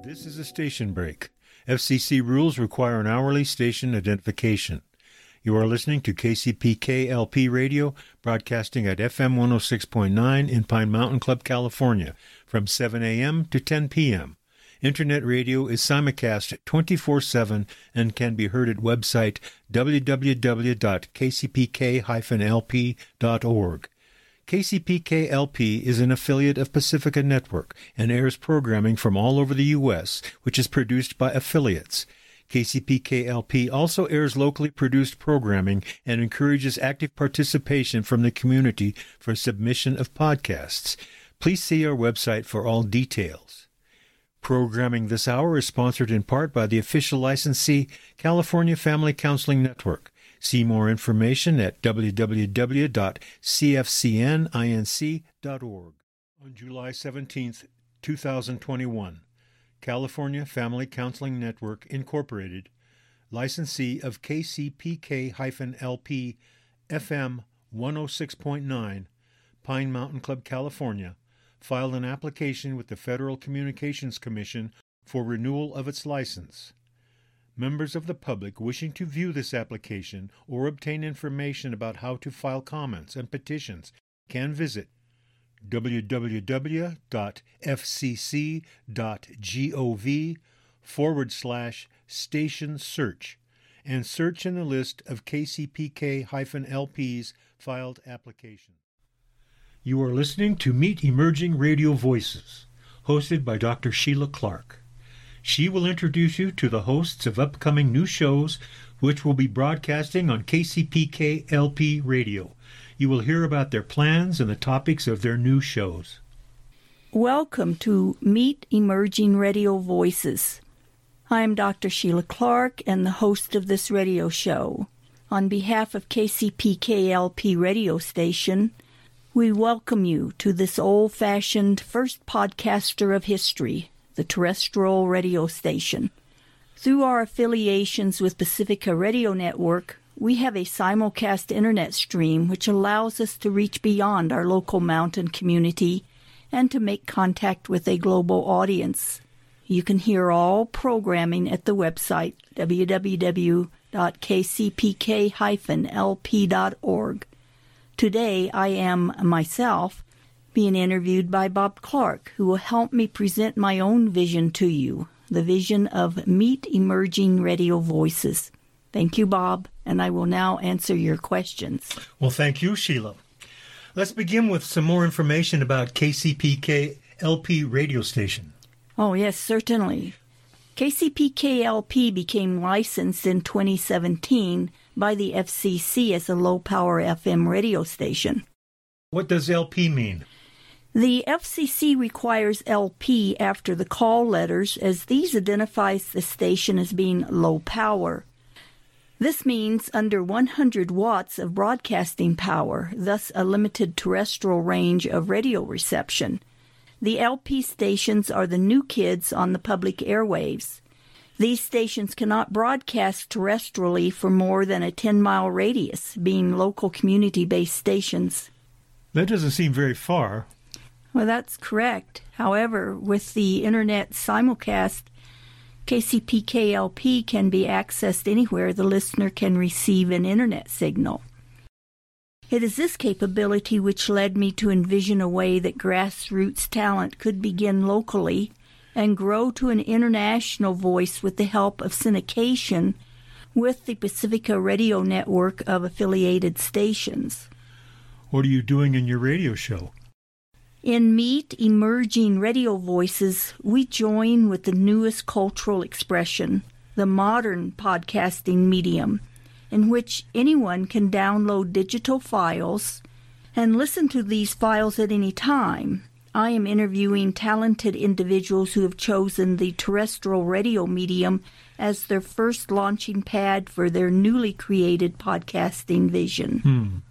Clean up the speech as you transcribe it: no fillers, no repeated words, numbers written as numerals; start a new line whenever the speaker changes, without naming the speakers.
This is a station break. FCC rules require an hourly station identification. You are listening to KCPK-LP Radio, broadcasting at FM 106.9 in Pine Mountain Club, California, from 7 a.m. to 10 p.m. Internet radio is simulcast 24/7 and can be heard at website www.kcpk-lp.org. KCPK-LP is an affiliate of Pacifica Network and airs programming from all over the U.S., which is produced by affiliates. KCPK-LP also airs locally produced programming and encourages active participation from the community for submission of podcasts. Please see our website for all details. Programming this hour is sponsored in part by the official licensee, California Family Counseling Network. See more information at www.cfcninc.org. On July 17, 2021, California Family Counseling Network, Incorporated, licensee of KCPK-LP FM 106.9, Pine Mountain Club, California, filed an application with the Federal Communications Commission for renewal of its license. Members of the public wishing to view this application or obtain information about how to file comments and petitions can visit www.fcc.gov/station search and search in the list of KCPK-LP's filed applications. You are listening to Meet Emerging Radio Voices, hosted by Dr. Sheila Clark. She will introduce you to the hosts of upcoming new shows, which will be broadcasting on KCPK-LP Radio. You will hear about their plans and the topics of their new shows.
Welcome to Meet Emerging Radio Voices. I am Dr. Sheila Clark and the host of this radio show. On behalf of KCPK-LP radio station, we welcome you to this old-fashioned first podcaster of history, the terrestrial radio station. Through our affiliations with Pacifica Radio Network, we have a simulcast internet stream which allows us to reach beyond our local mountain community and to make contact with a global audience. You can hear all programming at the website www.kcpk-lp.org. Today, I am myself being interviewed by Bob Clark, who will help me present my own vision to you, the vision of Meet Emerging Radio Voices. Thank you, Bob, and I will now answer your questions.
Well, thank you, Sheila. Let's begin with some more information about KCPK-LP radio station.
Oh, yes, certainly. KCPK-LP became licensed in 2017 by the FCC as a low-power FM radio station.
What does LP mean?
The FCC requires LP after the call letters, as these identifies the station as being low power. This means under 100 watts of broadcasting power, thus a limited terrestrial range of radio reception. The LP stations are the new kids on the public airwaves. These stations cannot broadcast terrestrially for more than a 10-mile radius, being local community-based stations.
That doesn't seem very far.
Well, that's correct. However, with the Internet simulcast, KCPK-LP can be accessed anywhere the listener can receive an Internet signal. It is this capability which led me to envision a way that grassroots talent could begin locally and grow to an international voice with the help of syndication with the Pacifica Radio Network of affiliated stations.
What are you doing in your radio show?
In Meet Emerging Radio Voices, we join with the newest cultural expression, the modern podcasting medium, in which anyone can download digital files and listen to these files at any time. I am interviewing talented individuals who have chosen the terrestrial radio medium as their first launching pad for their newly created podcasting vision.